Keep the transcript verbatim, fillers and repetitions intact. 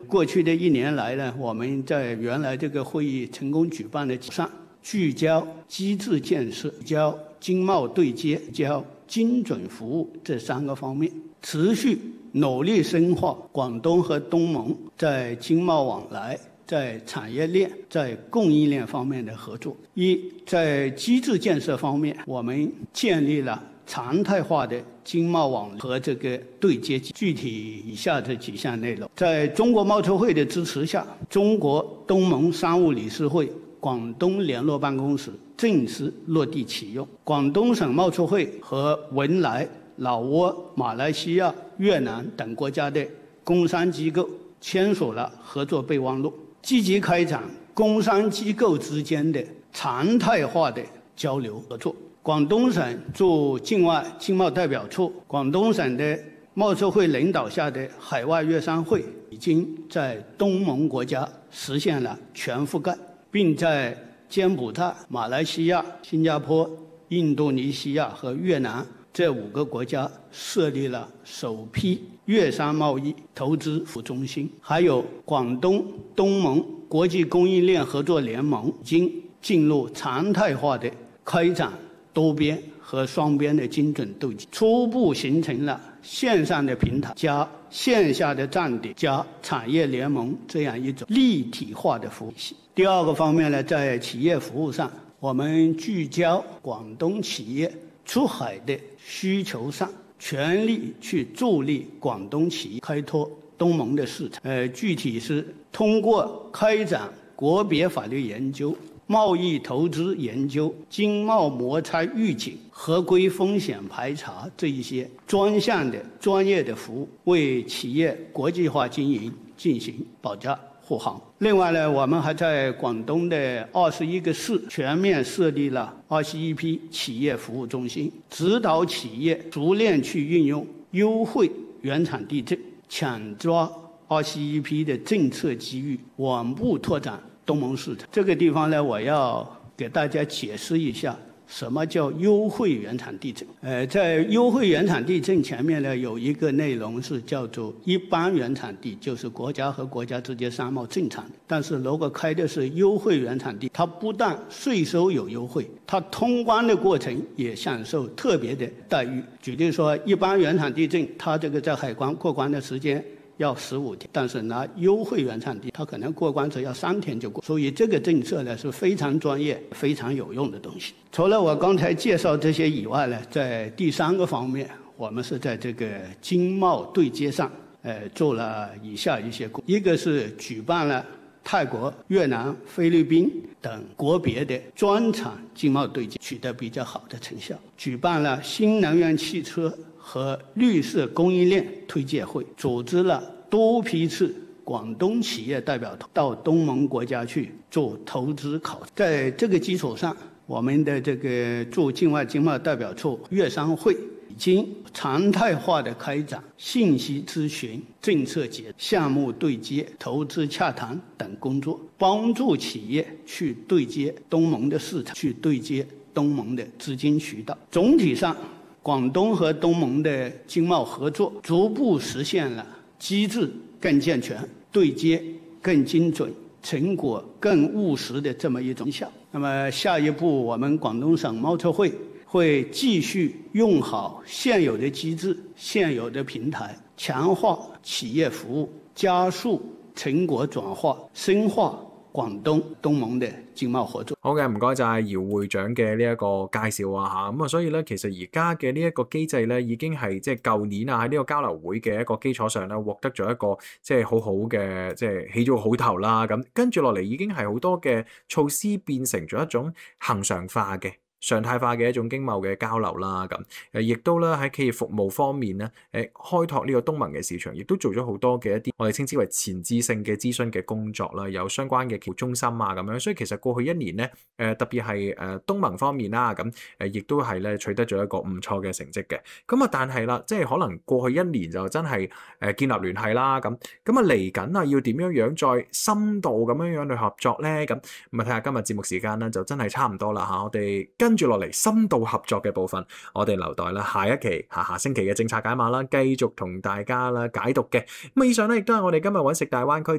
过去的一年来呢，我们在原来这个会议成功举办的上，聚焦机制建设、聚焦经贸对接、聚焦精准服务这三个方面，持续努力深化广东和东盟在经贸往来、在产业链、在供应链方面的合作。一，在机制建设方面，我们建立了常态化的经贸网和这个对接，具体以下这几项内容。在中国贸促会的支持下，中国东盟商务理事会广东联络办公室正式落地启用，广东省贸促会和文莱、老挝、马来西亚、越南等国家的工商机构签署了合作备忘录，积极开展工商机构之间的常态化的交流合作。广东省驻境外经贸代表处、广东省的贸促会领导下的海外粤商会已经在东盟国家实现了全覆盖，并在柬埔寨、马来西亚、新加坡、印度尼西亚和越南这五个国家设立了首批粤商贸易投资服务中心，还有广东东盟国际供应链合作联盟已经进入常态化的开展多边和双边的精准对接，初步形成了线上的平台加线下的站点加产业联盟这样一种立体化的服务体系。第二个方面呢，在企业服务上，我们聚焦广东企业出海的需求上，全力去助力广东企业开拓东盟的市场。呃，具体是通过开展国别法律研究、贸易投资研究、经贸摩擦预警、合规风险排查这一些专项的专业的服务，为企业国际化经营进行保驾护航。另外呢，我们还在广东的二十一个市全面设立了二十一批企业服务中心，指导企业逐渐去运用优惠原产地证，抢抓二十一批的政策机遇，稳步拓展东盟市场。这个地方呢，我要给大家解释一下什么叫优惠原产地证。呃，在优惠原产地证前面呢，有一个内容是叫做一般原产地，就是国家和国家之间商贸正常的。但是如果开的是优惠原产地，它不但税收有优惠，它通关的过程也享受特别的待遇。举例说，一般原产地证，它这个在海关过关的时间要十五天，但是拿优惠原产地，它可能过关只要三天就过，所以这个政策呢是非常专业、非常有用的东西。除了我刚才介绍这些以外呢，在第三个方面，我们是在这个经贸对接上，呃，做了以下一些工作。一个是举办了泰国、越南、菲律宾等国别的专场经贸对接，取得比较好的成效。举办了新能源汽车和绿色供应链推介会，组织了多批次广东企业代表到东盟国家去做投资考察。在这个基础上，我们的这个驻境外经贸代表处粤商会已经常态化的开展信息咨询、政策解、项目对接、投资洽谈等工作，帮助企业去对接东盟的市场，去对接东盟的资金渠道。总体上，广东和东盟的经贸合作逐步实现了机制更健全、对接更精准、成果更务实的这么一种效。那么下一步，我们广东省贸促会会继续用好现有的机制、现有的平台，强化企业服务，加速成果轉化，深化廣東東盟嘅經貿合作。 好嘅，唔該晒姚會長嘅呢一個介紹啊嚇，咁啊所以咧其實而家嘅呢一個機制咧已經係即係舊年啊喺呢個交流會嘅一個基礎上咧獲得咗一個即係好好嘅即係起咗個好頭啦，咁跟住落嚟已經係好多嘅措施變成咗一種恆常化嘅常態化嘅一種經貿嘅交流啦，咁誒亦都咧喺企業服務方面咧，誒開拓呢個東盟嘅市場，亦都做咗好多嘅一啲我哋稱之為前置性嘅諮詢嘅工作啦，有相關嘅企業中心啊咁樣，所以其實過去一年咧，誒特別係誒東盟方面啦，咁誒亦都係咧取得咗一個唔錯嘅成績嘅。咁啊，但係啦，即係可能過去一年就真係誒建立聯繫啦，咁咁啊嚟緊啊要點樣樣再深度咁樣樣去合作咧？咁咁啊睇下今日節目時間咧就真係差唔多啦嚇，我哋跟住落嚟深度合作嘅部分，我哋留待啦下一期下下星期嘅政策解碼啦，繼續同大家啦解讀嘅。咁以上咧亦都係我哋今日揾食大灣區